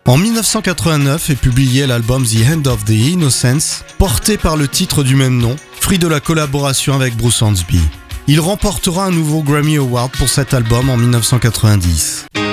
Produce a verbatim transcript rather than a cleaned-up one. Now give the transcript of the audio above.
En dix-neuf cent quatre-vingt-neuf est publié l'album The End of the Innocence, porté par le titre du même nom, fruit de la collaboration avec Bruce Hornsby. Il remportera un nouveau Grammy Award pour cet album en dix-neuf cent quatre-vingt-dix.